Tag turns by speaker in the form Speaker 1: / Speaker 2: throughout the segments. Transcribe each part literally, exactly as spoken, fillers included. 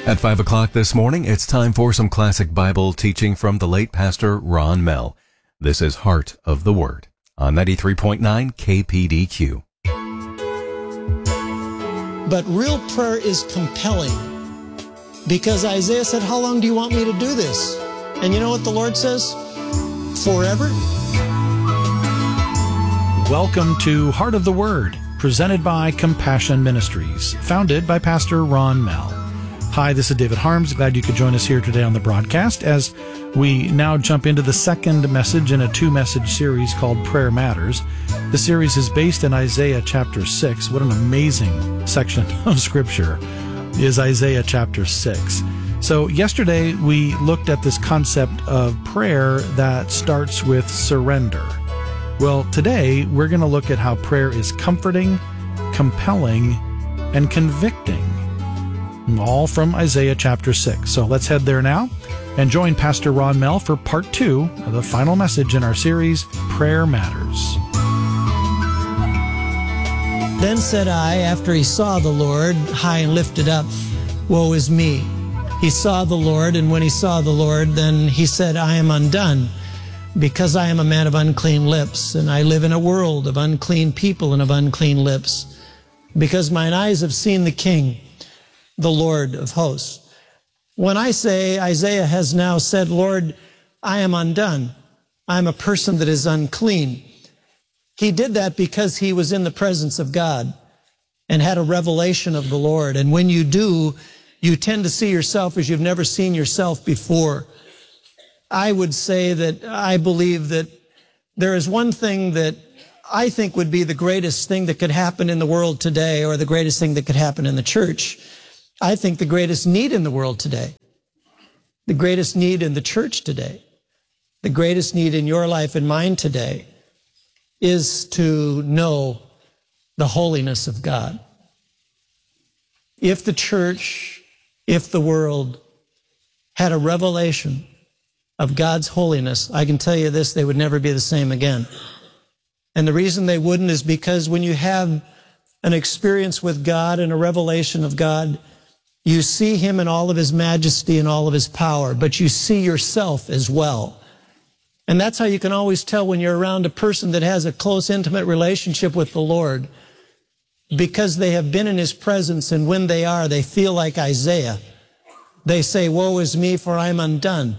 Speaker 1: At five o'clock this morning, it's time for some classic Bible teaching from the late Pastor Ron Mell. This is Heart of the Word on ninety-three point nine K P D Q.
Speaker 2: But real prayer is compelling because Isaiah said, how long do you want me to do this? And you know what the Lord says? Forever.
Speaker 3: Welcome to Heart of the Word, presented by Compassion Ministries, founded by Pastor Ron Mell. Hi, this is David Harms. Glad you could join us here today on the broadcast as we now jump into the second message in a two-message series called Prayer Matters. The series is based in Isaiah chapter six. What an amazing section of Scripture is Isaiah chapter six. So yesterday we looked at this concept of prayer that starts with surrender. Well, today we're going to look at how prayer is comforting, compelling, and convicting. All from Isaiah chapter six. So let's head there now and join Pastor Ron Mell for part two of the final message in our series, Prayer Matters.
Speaker 2: Then said I, after he saw the Lord high and lifted up, woe is me. He saw the Lord, and when he saw the Lord, then he said, I am undone, because I am a man of unclean lips, and I live in a world of unclean people and of unclean lips, because mine eyes have seen the King, the Lord of hosts. When I say Isaiah has now said, Lord, I am undone. I am a person that is unclean. He did that because he was in the presence of God and had a revelation of the Lord. And when you do, you tend to see yourself as you've never seen yourself before. I would say that I believe that there is one thing that I think would be the greatest thing that could happen in the world today, or the greatest thing that could happen in the church. I think the greatest need in the world today, the greatest need in the church today, the greatest need in your life and mine today is to know the holiness of God. If the church, if the world had a revelation of God's holiness, I can tell you this, they would never be the same again. And the reason they wouldn't is because when you have an experience with God and a revelation of God, you see him in all of his majesty and all of his power, but you see yourself as well. And that's how you can always tell when you're around a person that has a close, intimate relationship with the Lord, because they have been in his presence, and when they are, they feel like Isaiah. They say, woe is me, for I am undone.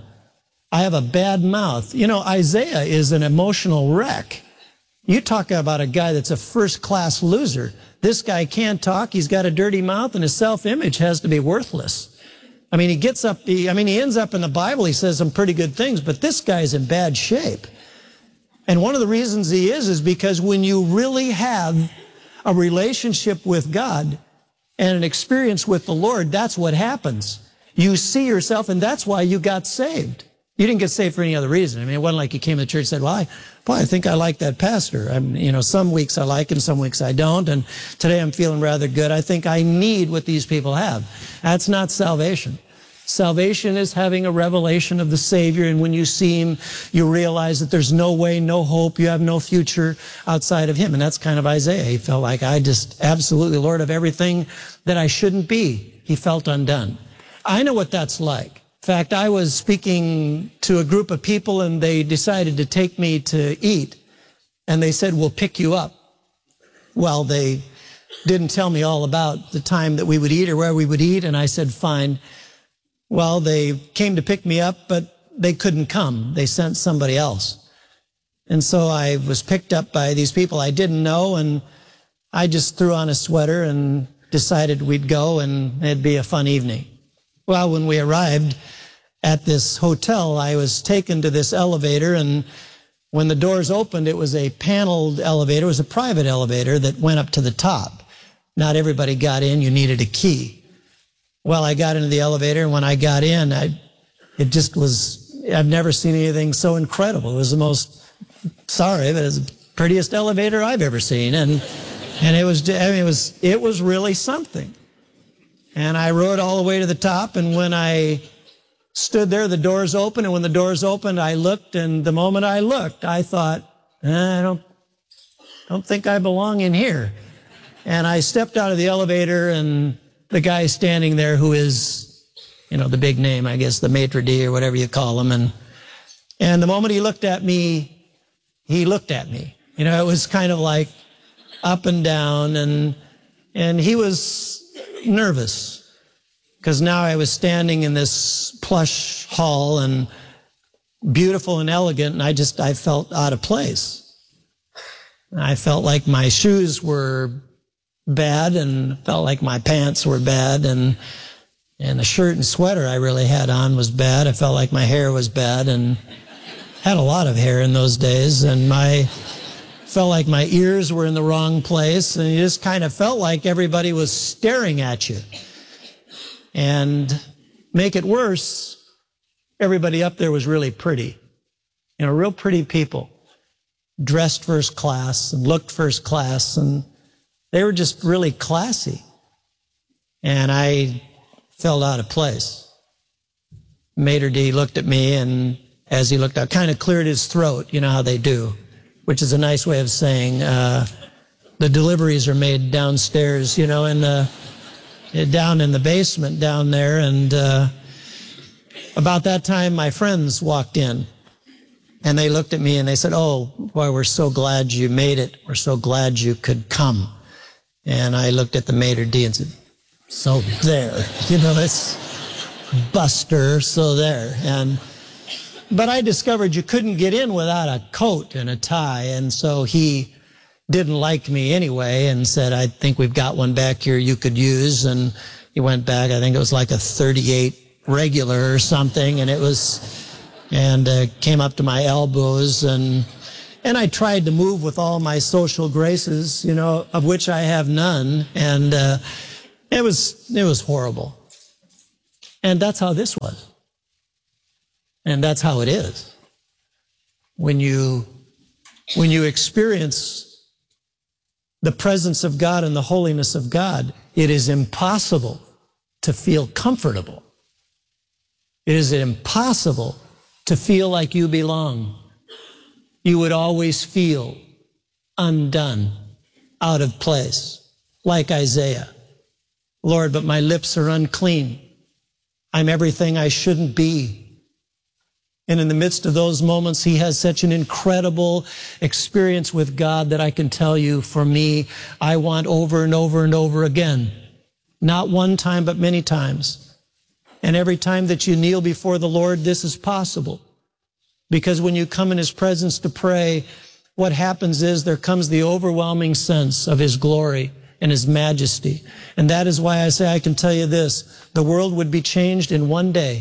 Speaker 2: I have a bad mouth. You know, Isaiah is an emotional wreck. You talk about a guy that's a first-class loser. This guy can't talk, he's got a dirty mouth, and his self-image has to be worthless. I mean, he gets up, he, I mean, he ends up in the Bible, he says some pretty good things, but this guy's in bad shape. And one of the reasons he is, is because when you really have a relationship with God and an experience with the Lord, that's what happens. You see yourself, and that's why you got saved. You didn't get saved for any other reason. I mean, it wasn't like you came to church and said, well, I, boy, I think I like that pastor. I'm, you know, some weeks I like him, some weeks I don't, and today I'm feeling rather good. I think I need what these people have. That's not salvation. Salvation is having a revelation of the Savior, and when you see him, you realize that there's no way, no hope, you have no future outside of him. And that's kind of Isaiah. He felt like, I just absolutely Lord of everything that I shouldn't be. He felt undone. I know what that's like. In fact, I was speaking to a group of people, and they decided to take me to eat, and they said, we'll pick you up. Well, they didn't tell me all about the time that we would eat or where we would eat, and I said, fine. Well, they came to pick me up, but they couldn't come. They sent somebody else. And so I was picked up by these people I didn't know, and I just threw on a sweater and decided we'd go, and it'd be a fun evening. Well, when we arrived at this hotel, I was taken to this elevator, and when the doors opened, it was a paneled elevator. It was a private elevator that went up to the top. Not everybody got in. You needed a key. Well, I got into the elevator, and when I got in, I, it just was, I've never seen anything so incredible. It was the most, sorry, but it was the prettiest elevator I've ever seen. And, and it was, I mean, it was, it was really something. And I rode all the way to the top, and when I stood there, the doors opened, and when the doors opened, I looked, and the moment I looked, I thought, eh, I don't, don't think I belong in here. And I stepped out of the elevator, and the guy standing there, who is you know, the big name, I guess, the maitre d' or whatever you call him. And, and the moment he looked at me, he looked at me. You know, it was kind of like up and down, and, and he was nervous because now I was standing in this plush hall and beautiful and elegant, and I just, I felt out of place. I felt like my shoes were bad and felt like my pants were bad, and and the shirt and sweater I really had on was bad. I felt like my hair was bad, and had a lot of hair in those days, and my felt like my ears were in the wrong place, and you just kind of felt like everybody was staring at you. And make it worse, everybody up there was really pretty. You know, real pretty people, dressed first class and looked first class, and they were just really classy. And I felt out of place. Maitre d' looked at me, and as he looked out, kind of cleared his throat, you know how they do, which is a nice way of saying uh, the deliveries are made downstairs, you know, in the, down in the basement down there. And uh, about that time, my friends walked in. And they looked at me and they said, "Oh, boy, we're so glad you made it. We're so glad you could come." And I looked at the maitre d' and said, "So there, you know, it's Buster, so there." And, but I discovered you couldn't get in without a coat and a tie. And so he didn't like me anyway and said, "I think we've got one back here you could use." And he went back, I think it was like a thirty-eight regular or something. And it was, and uh, came up to my elbows, and and I tried to move with all my social graces, you know, of which I have none, and uh, it was it was horrible. And that's how this was, and that's how it is. When you when you experience the presence of God and the holiness of God, it is impossible to feel comfortable. It is impossible to feel like you belong. You would always feel undone, out of place, like Isaiah. "Lord, but my lips are unclean. I'm everything I shouldn't be." And in the midst of those moments, he has such an incredible experience with God that I can tell you, for me, I want over and over and over again. Not one time, but many times. And every time that you kneel before the Lord, this is possible. Because when you come in his presence to pray, what happens is there comes the overwhelming sense of his glory and his majesty. And that is why I say I can tell you this: the world would be changed in one day.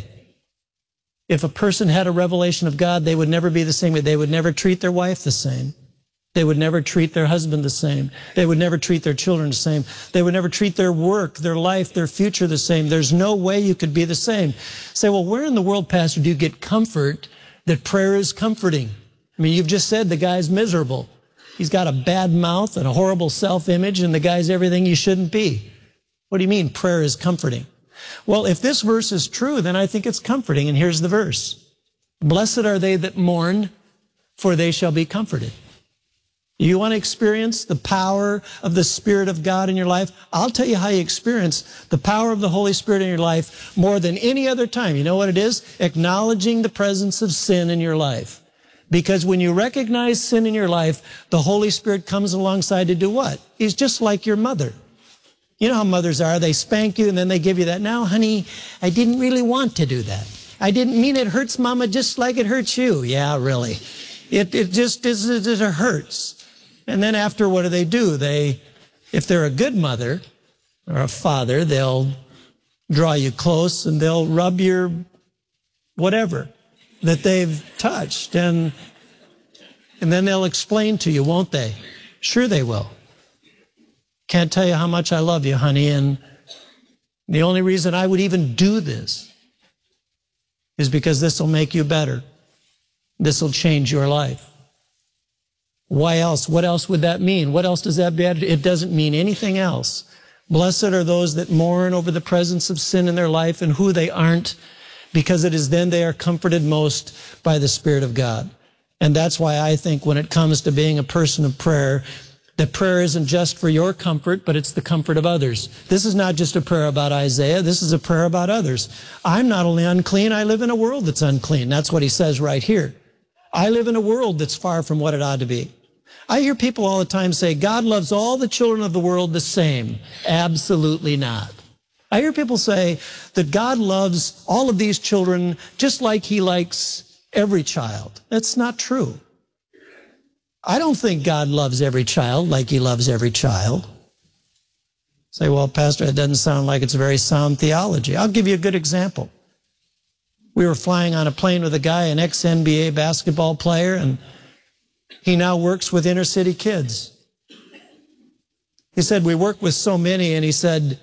Speaker 2: If a person had a revelation of God, they would never be the same. They would never treat their wife the same. They would never treat their husband the same. They would never treat their children the same. They would never treat their work, their life, their future the same. There's no way you could be the same. Say, "Well, where in the world, Pastor, do you get comfort that prayer is comforting?" I mean, you've just said the guy's miserable. He's got a bad mouth and a horrible self-image, and the guy's everything you shouldn't be. What do you mean prayer is comforting? Well, if this verse is true, then I think it's comforting, and here's the verse. "Blessed are they that mourn, for they shall be comforted." You want to experience the power of the Spirit of God in your life? I'll tell you how you experience the power of the Holy Spirit in your life more than any other time. You know what it is? Acknowledging the presence of sin in your life. Because when you recognize sin in your life, the Holy Spirit comes alongside to do what? He's just like your mother. You know how mothers are. They spank you and then they give you that. "Now, honey, I didn't really want to do that. I didn't mean it hurts Mama just like it hurts you." Yeah, really. It, it just is, it, it hurts. And then after, what do they do? They, if they're a good mother or a father, they'll draw you close and they'll rub your whatever that they've touched. And, and then they'll explain to you, won't they? Sure they will. "Can't tell you how much I love you, honey. And the only reason I would even do this is because this will make you better. This will change your life." Why else? What else would that mean? What else does that mean? It doesn't mean anything else. Blessed are those that mourn over the presence of sin in their life and who they aren't, because it is then they are comforted most by the Spirit of God. And that's why I think when it comes to being a person of prayer, That prayer isn't just for your comfort, but it's the comfort of others. This is not just a prayer about Isaiah. This is a prayer about others. I'm not only unclean, I live in a world that's unclean. That's what he says right here. I live in a world that's far from what it ought to be. I hear people all the time say, God loves all the children of the world the same. Absolutely not. I hear people say that God loves all of these children just like he likes every child. That's not true. I don't think God loves every child like he loves every child. Say, well, Pastor, it doesn't sound like it's very sound theology. I'll give you a good example. We were flying on a plane with a guy, an ex-N B A basketball player, and he now works with inner city kids. He said, we work with so many, and he said,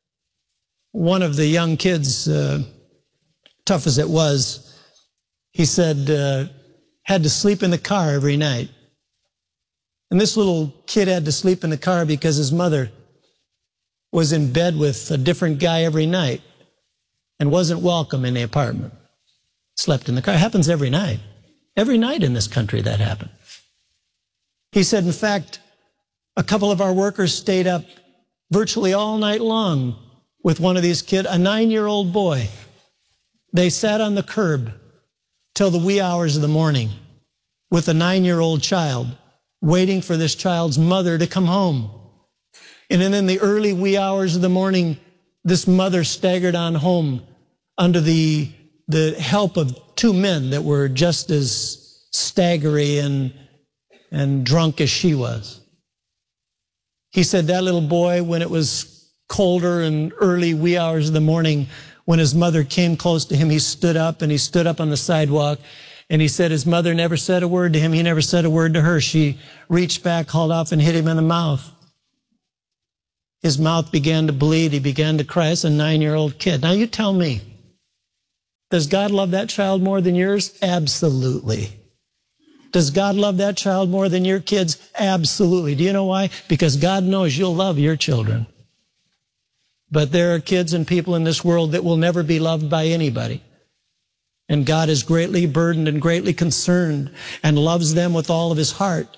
Speaker 2: one of the young kids, uh, tough as it was, he said, uh, had to sleep in the car every night. And this little kid had to sleep in the car because his mother was in bed with a different guy every night and wasn't welcome in the apartment. Slept in the car. It happens every night. Every night in this country that happened. He said, in fact, a couple of our workers stayed up virtually all night long with one of these kids, a nine-year-old boy. They sat on the curb till the wee hours of the morning with a nine-year-old child, waiting for this child's mother to come home. And then in the early wee hours of the morning, this mother staggered on home under the, the help of two men that were just as staggery and, and drunk as she was. He said that little boy, when it was colder and early wee hours of the morning, when his mother came close to him, he stood up and he stood up on the sidewalk. And he said his mother never said a word to him. He never said a word to her. She reached back, hauled off, and hit him in the mouth. His mouth began to bleed. He began to cry. It's a nine-year-old kid. Now you tell me, does God love that child more than yours? Absolutely. Does God love that child more than your kids? Absolutely. Do you know why? Because God knows you'll love your children. But there are kids and people in this world that will never be loved by anybody. And God is greatly burdened and greatly concerned and loves them with all of his heart.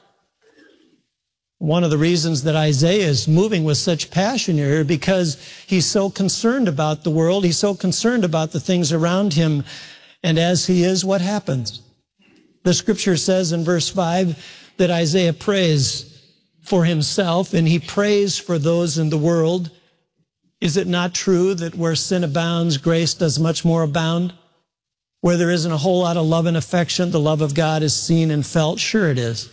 Speaker 2: One of the reasons that Isaiah is moving with such passion here, because he's so concerned about the world, he's so concerned about the things around him, and as he is, what happens? The scripture says in verse five that Isaiah prays for himself, and he prays for those in the world. Is it not true that where sin abounds, grace does much more abound? Where there isn't a whole lot of love and affection, the love of God is seen and felt? Sure it is.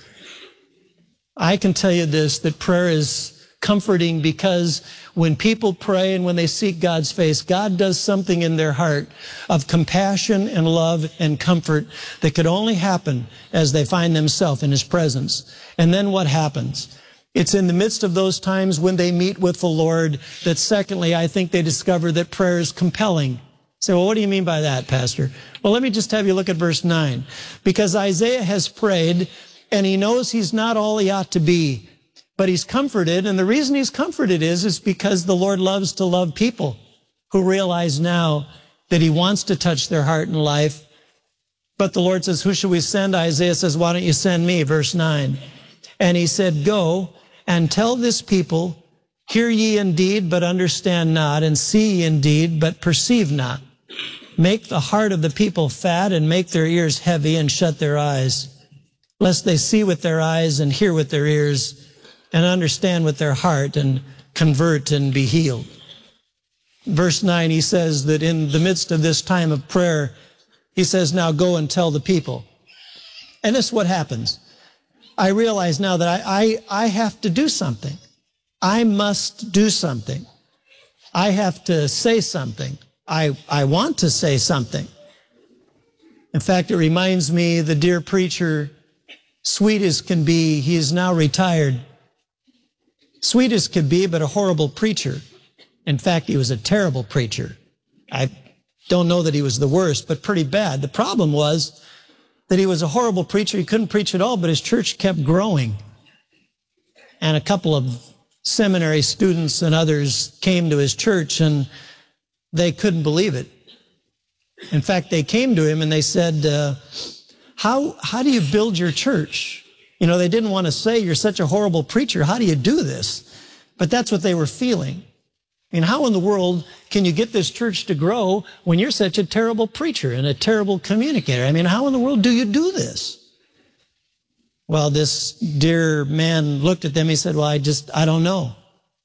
Speaker 2: I can tell you this, that prayer is comforting because when people pray and when they seek God's face, God does something in their heart of compassion and love and comfort that could only happen as they find themselves in his presence. And then what happens? It's in the midst of those times when they meet with the Lord that, secondly, I think they discover that prayer is compelling. So, well, what do you mean by that, Pastor? Well, let me just have you look at verse nine. Because Isaiah has prayed, and he knows he's not all he ought to be, but he's comforted. And the reason he's comforted is, is because the Lord loves to love people who realize now that he wants to touch their heart and life. But the Lord says, who should we send? Isaiah says, why don't you send me? Verse nine. And he said, go and tell this people, hear ye indeed, but understand not, and see ye indeed, but perceive not. Make the heart of the people fat, and make their ears heavy, and shut their eyes, lest they see with their eyes, and hear with their ears, and understand with their heart, and convert and be healed. Verse nine, he says that in the midst of this time of prayer, he says, now go and tell the people. And this is what happens. I realize now that I, I, I have to do something. I must do something. I have to say something. I, I want to say something. In fact, it reminds me, the dear preacher, sweet as can be, he is now retired. Sweet as could be, but a horrible preacher. In fact, he was a terrible preacher. I don't know that he was the worst, but pretty bad. The problem was that he was a horrible preacher. He couldn't preach at all, but his church kept growing. And a couple of seminary students and others came to his church, and they couldn't believe it. In fact, they came to him and they said, uh, how, how do you build your church? You know, they didn't want to say, you're such a horrible preacher. How do you do this? But that's what they were feeling. I mean, how in the world can you get this church to grow when you're such a terrible preacher and a terrible communicator? I mean, how in the world do you do this? Well, this dear man looked at them. He said, well, I just, I don't know.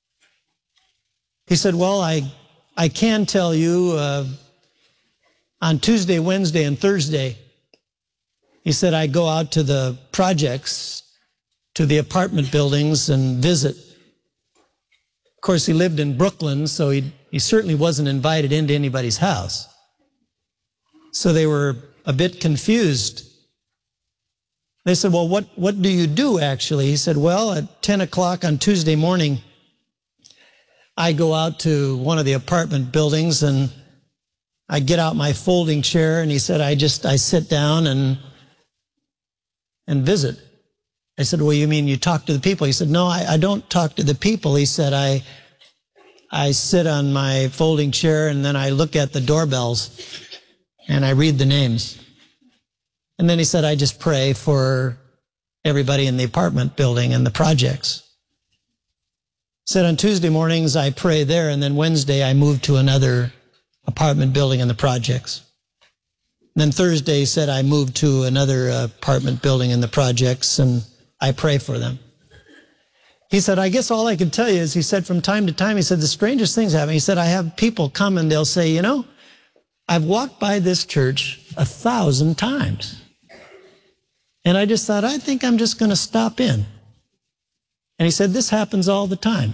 Speaker 2: He said, well, I, I can tell you uh, on Tuesday, Wednesday, and Thursday, he said, I go out to the projects, to the apartment buildings and visit. Of course, he lived in Brooklyn, so he, he certainly wasn't invited into anybody's house. So they were a bit confused. They said, well, what, what do you do, actually? He said, well, at ten o'clock on Tuesday morning, I go out to one of the apartment buildings and I get out my folding chair, and he said, I just, I sit down and, and visit. I said, well, you mean you talk to the people? He said, no, I, I don't talk to the people. He said, I, I sit on my folding chair and then I look at the doorbells and I read the names. And then he said, I just pray for everybody in the apartment building and the projects. He said, on Tuesday mornings, I pray there, and then Wednesday, I move to another apartment building in the projects. And then Thursday, he said, I move to another apartment building in the projects, and I pray for them. He said, I guess all I can tell you is, he said, from time to time, he said, the strangest things happen. He said, I have people come and they'll say, you know, I've walked by this church a thousand times. And I just thought, I think I'm just going to stop in. And he said, this happens all the time.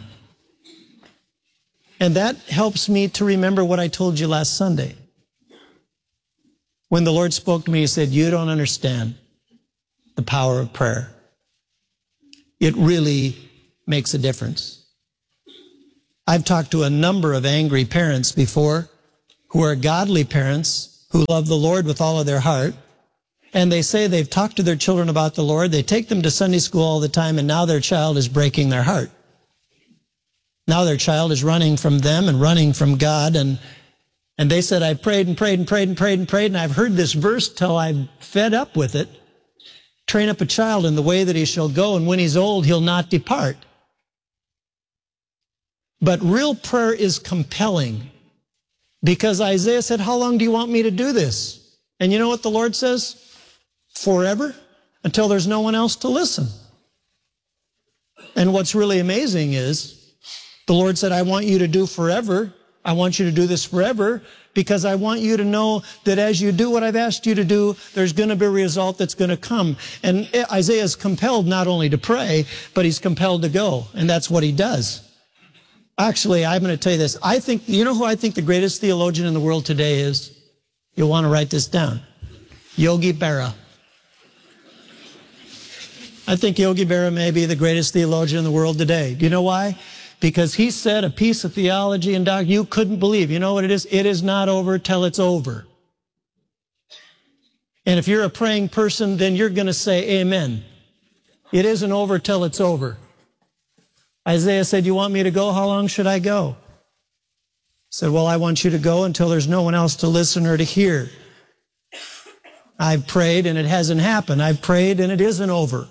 Speaker 2: And that helps me to remember what I told you last Sunday. When the Lord spoke to me, he said, you don't understand the power of prayer. It really makes a difference. I've talked to a number of angry parents before who are godly parents who love the Lord with all of their heart. And they say they've talked to their children about the Lord. They take them to Sunday school all the time, and now their child is breaking their heart. Now their child is running from them and running from God. And, and they said, I prayed and prayed and prayed and prayed and prayed, and I've heard this verse till I'm fed up with it. Train up a child in the way that he shall go, and when he's old, he'll not depart. But real prayer is compelling, because Isaiah said, how long do you want me to do this? And you know what the Lord says? Forever, until there's no one else to listen. And what's really amazing is the Lord said, I want you to do forever. I want you to do this forever, because I want you to know that as you do what I've asked you to do, there's going to be a result that's going to come. And Isaiah is compelled not only to pray, but he's compelled to go. And that's what he does. Actually, I'm going to tell you this. I think, you know who I think the greatest theologian in the world today is? You'll want to write this down. Yogi Berra. I think Yogi Berra may be the greatest theologian in the world today. Do you know why? Because he said a piece of theology and doctrine you couldn't believe. You know what it is? It is not over till it's over. And if you're a praying person, then you're going to say amen. It isn't over till it's over. Isaiah said, you want me to go? How long should I go? He said, well, I want you to go until there's no one else to listen or to hear. I've prayed and it hasn't happened. I've prayed and it isn't over.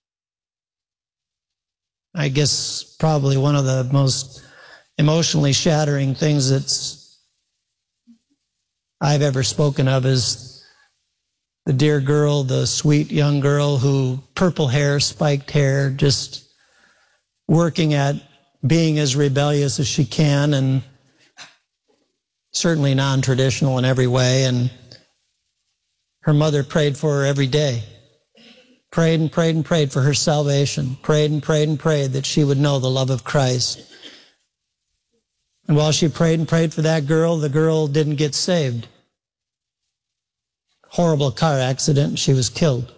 Speaker 2: I guess probably one of the most emotionally shattering things that's I've ever spoken of is the dear girl, the sweet young girl who, purple hair, spiked hair, just working at being as rebellious as she can, and certainly non-traditional in every way. And her mother prayed for her every day. Prayed and prayed and prayed for her salvation. Prayed and prayed and prayed that she would know the love of Christ. And while she prayed and prayed for that girl, the girl didn't get saved. Horrible car accident, she was killed.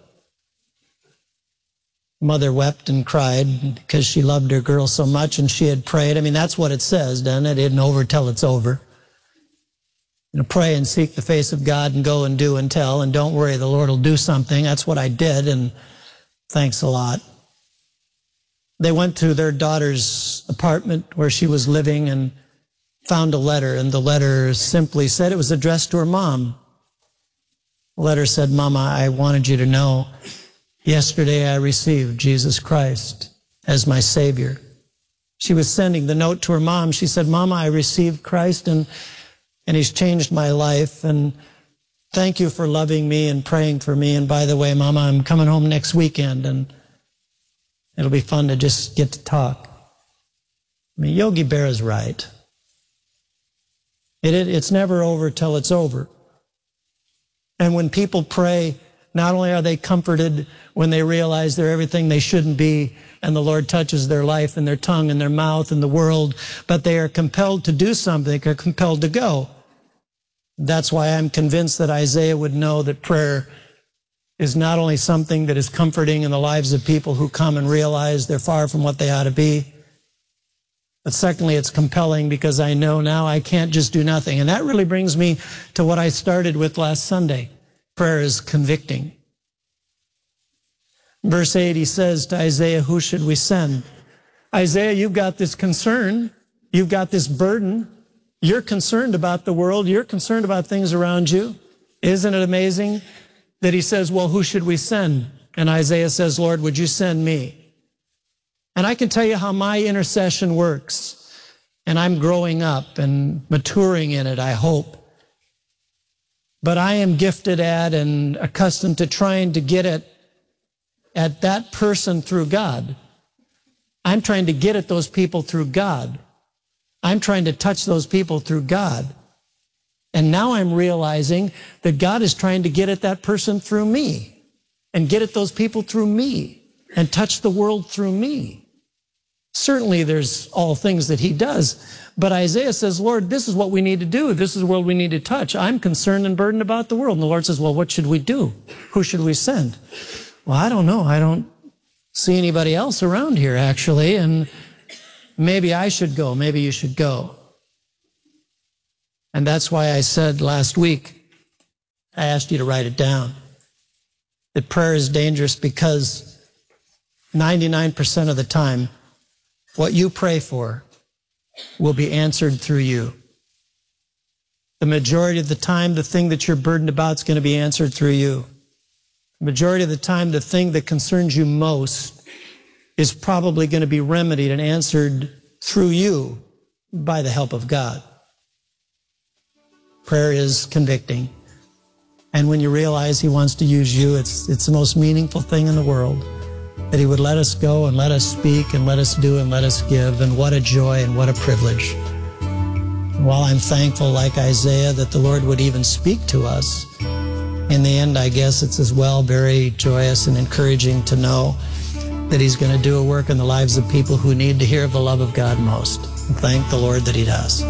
Speaker 2: Mother wept and cried because she loved her girl so much, and she had prayed. I mean, that's what it says, doesn't it? It isn't over till it's over. You know, pray and seek the face of God and go and do and tell, and don't worry, the Lord will do something. That's what I did, and thanks a lot. They went to their daughter's apartment where she was living and found a letter, and the letter simply said, it was addressed to her mom. The letter said, Mama, I wanted you to know Yesterday I received Jesus Christ as my Savior. She was sending the note to her mom. She said, Mama, I received Christ and, and He's changed my life. And thank you for loving me and praying for me. And by the way, Mama, I'm coming home next weekend and it'll be fun to just get to talk. I mean, Yogi Berra is right. It, it, it's never over till it's over. And when people pray, not only are they comforted when they realize they're everything they shouldn't be, and the Lord touches their life and their tongue and their mouth and the world, but they are compelled to do something, they're compelled to go. That's why I'm convinced that Isaiah would know that prayer is not only something that is comforting in the lives of people who come and realize they're far from what they ought to be, but secondly, it's compelling because I know now I can't just do nothing. And that really brings me to what I started with last Sunday. Prayer is convicting. Verse eight, he says to Isaiah, who should we send? Isaiah, you've got this concern. You've got this burden. You're concerned about the world. You're concerned about things around you. Isn't it amazing that he says, well, who should we send? And Isaiah says, Lord, would you send me? And I can tell you how my intercession works. And I'm growing up and maturing in it, I hope. But I am gifted at and accustomed to trying to get it at that person through God. I'm trying to get at those people through God. I'm trying to touch those people through God. And now I'm realizing that God is trying to get at that person through me and get at those people through me and touch the world through me. Certainly there's all things that he does, but Isaiah says, Lord, this is what we need to do. This is the world we need to touch. I'm concerned and burdened about the world. And the Lord says, well, what should we do? Who should we send? Well, I don't know. I don't see anybody else around here, actually, and maybe I should go. Maybe you should go. And that's why I said last week, I asked you to write it down, that prayer is dangerous because ninety-nine percent of the time, what you pray for will be answered through you. The majority of the time, the thing that you're burdened about is going to be answered through you. The majority of the time, the thing that concerns you most is probably going to be remedied and answered through you by the help of God. Prayer is convicting. And when you realize he wants to use you, it's, it's the most meaningful thing in the world. That he would let us go and let us speak and let us do and let us give. And what a joy and what a privilege. And while I'm thankful, like Isaiah, that the Lord would even speak to us, in the end, I guess it's as well very joyous and encouraging to know that he's going to do a work in the lives of people who need to hear of the love of God most. And thank the Lord that he does.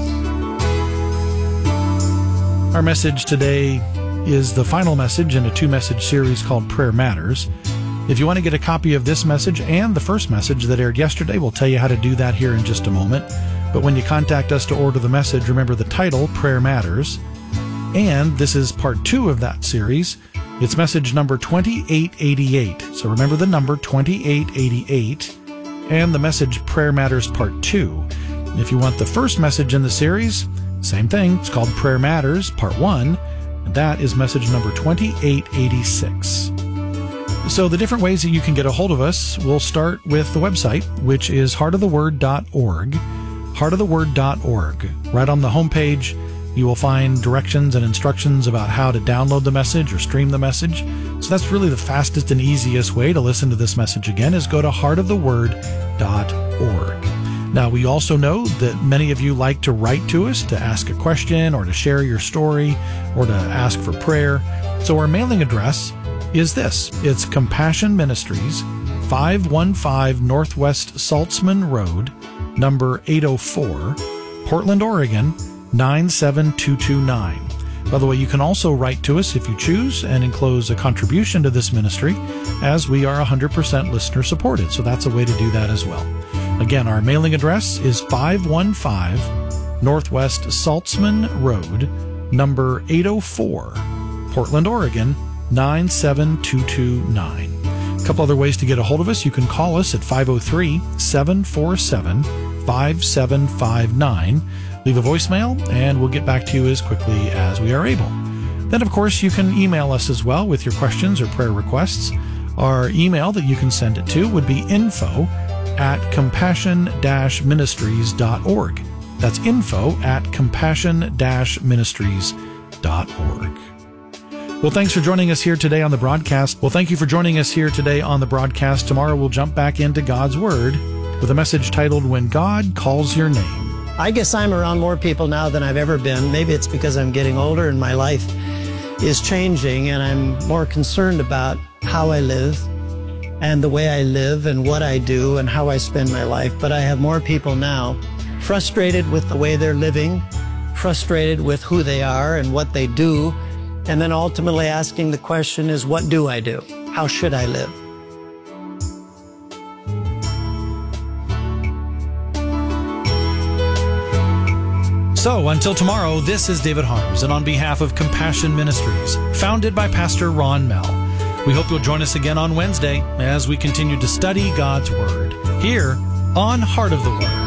Speaker 3: Our message today is the final message in a two-message series called Prayer Matters. If you want to get a copy of this message and the first message that aired yesterday, we'll tell you how to do that here in just a moment. But when you contact us to order the message, remember the title, Prayer Matters. And this is part two of that series. It's message number twenty-eight eighty-eight. So remember the number twenty-eight eighty-eight and the message Prayer Matters part two. If you want the first message in the series, same thing. It's called Prayer Matters part one. And that is message number twenty-eight eighty-six. So the different ways that you can get a hold of us, we'll start with the website, which is heart of the word dot org, heart of the word dot org. Right on the homepage, you will find directions and instructions about how to download the message or stream the message. So that's really the fastest and easiest way to listen to this message again, is go to heart of the word dot org. Now, we also know that many of you like to write to us to ask a question or to share your story or to ask for prayer. So our mailing address is this. It's Compassion Ministries, five one five Northwest Saltzman Road, number eight oh four, Portland, Oregon, nine seven two two nine. By the way, you can also write to us if you choose and enclose a contribution to this ministry, as we are one hundred percent listener supported, so that's a way to do that as well. Again, our mailing address is five one five Northwest Saltzman Road, number eight oh four, Portland, Oregon, nine seven two two nine. A couple other ways to get a hold of us. You can call us at five oh three, seven four seven, five seven five nine. Leave a voicemail, and we'll get back to you as quickly as we are able. Then, of course, you can email us as well with your questions or prayer requests. Our email that you can send it to would be info at compassion dash ministries dot org. That's info at compassion dash ministries dot org. Well, thanks for joining us here today on the broadcast. Well, thank you for joining us here today on the broadcast. Tomorrow we'll jump back into God's Word with a message titled, When God Calls Your Name.
Speaker 2: I guess I'm around more people now than I've ever been. Maybe it's because I'm getting older and my life is changing and I'm more concerned about how I live and the way I live and what I do and how I spend my life. But I have more people now frustrated with the way they're living, frustrated with who they are and what they do, and then ultimately asking the question is, what do I do? How should I live?
Speaker 3: So, until tomorrow, this is David Harms, and on behalf of Compassion Ministries, founded by Pastor Ron Mell, we hope you'll join us again on Wednesday as we continue to study God's Word here on Heart of the Word.